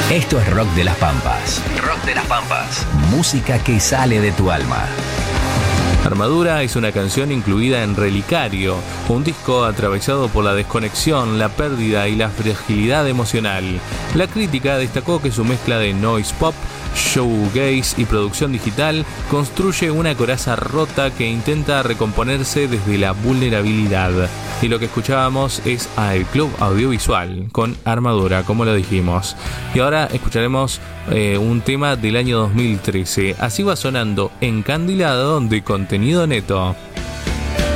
Esto es Rock de las Pampas. Rock de las Pampas. Música que sale de tu alma. Armadura es una canción incluida en Relicario, un disco atravesado por la desconexión, la pérdida y la fragilidad emocional. La crítica destacó que su mezcla de noise pop, showgaze y producción digital construye una coraza rota que intenta recomponerse desde la vulnerabilidad. Y lo que escuchábamos es a El Club Audiovisual con Armadura, como lo dijimos. Y ahora escucharemos un tema del año 2013. Así va sonando Encandilado de Contenido Neto.